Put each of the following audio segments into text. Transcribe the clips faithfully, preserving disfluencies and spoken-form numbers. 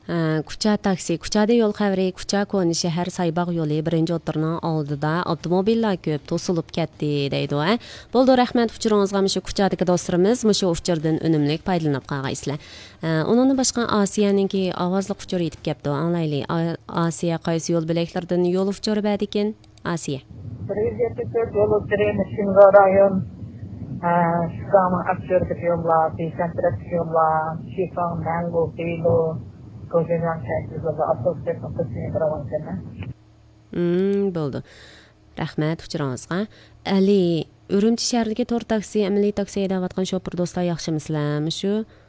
Kucha taksi, kuchada yo'l xavri, kucha koni shahar Saybaq yo'li birinchi o'tirning oldida avtomobillar ko'p to'silib ketdi deydi. Bo'ldi, rahmat uchuringizga shu kuchadagi do'stlarimiz shu uchurdan unumli foydalanib qolgaysizlar. Undan boshqa Osiyaninki ovozli uchur yetib keldi. Anglayli. Osiya qaysi yo'l bilaklardan yo'l uchuri bor ekan? Osiya. bir yuz yetmish to'rt yo'l uchuri Shimga rayon Shkama Akşar'daki yollar, Beyşentra'daki yollar, Şifan, Mango, Beylo, Kocaman kentizde asosiyet noktasını kıravançana. Hmm, bo'ldi. Rahmat uchuringizga. Ali, Urumchi shahridagi to'rt taksi, amaliy taksi haydayotgan shofir do'stlar yaxshimisizlar? Shu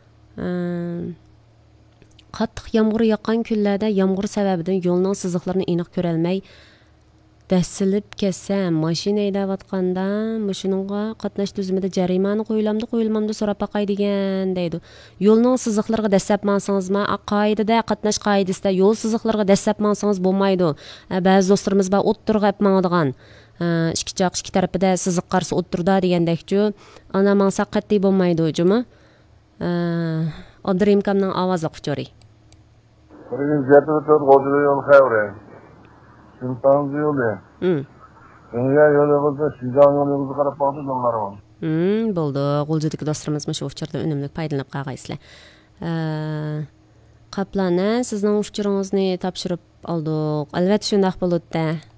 qattiq yomg'ir yoqqan kunlarda yomg'ir sababidan yo'lning siziqlarini aniq ko'ra olmay Dəsilib kəsəm, maşın eydəvatqanda, maşınınğa qatnaş düzümüdə cərimanı qoyulamdı, qoyulmamdı sorab baqay degen deydi. Yolun sızıqlarına dəssəb mansanız mı? Qaydada, qatnaş qaydasında yol sızıqlarına dəssəb mansanız bolmaydı. Bəzi dostlarımız ba otturğa ep mağdığan. İki çaq, iki tərəfdə sızıq qarşı otturda degəndəkcü. Ana mansaq qatdi bolmaydı ucumu. Odur imkamdan avazlıq uçori. bir yuz yetmish to'rt Qo'jali yo'l xavri. Şimpanzi yolu. Hmm. Dünya yolumuzda Şijan yolumuzu qarab baxdı yolları var. Hmm, bo'ldi. Qo'ljidagi do'stlarimiz shu uchurda unumli foydalanib qolgaysizlar. Qaplana, sizning uchuringizni topshirib oldik. Albatta shundaq bo'ladi-da.